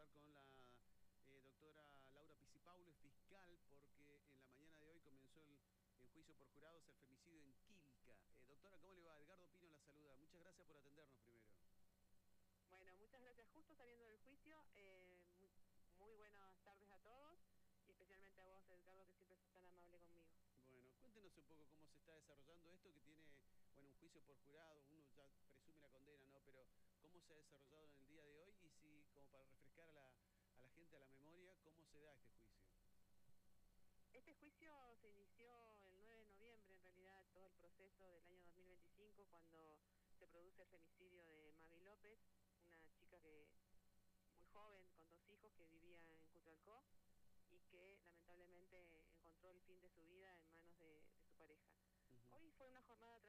hablar con la doctora Laura Pisipaulo, es fiscal, porque en la mañana de hoy comenzó el juicio por jurados el femicidio en Quilca. Doctora, ¿cómo le va? Edgardo Pino la saluda. Muchas gracias por atendernos primero. Bueno, muchas gracias. Justo saliendo del juicio, muy buenas tardes a todos y especialmente a vos, Edgardo, que siempre sos tan amable conmigo. Bueno, cuéntenos un poco cómo se está desarrollando esto que tiene, bueno, un juicio por jurados, uno ya presume la condena, ¿no? Pero cómo se ha desarrollado en el día de hoy y si, como para refrescar a la gente a la memoria, cómo se da este juicio. Este juicio se inició el 9 de noviembre, en realidad todo el proceso del año 2025, cuando se produce el femicidio de Mavi López, una chica que muy joven, con 2 hijos, que vivía en Cutralcó y que lamentablemente encontró el fin de su vida en manos de su pareja. Ujú. Hoy fue una jornada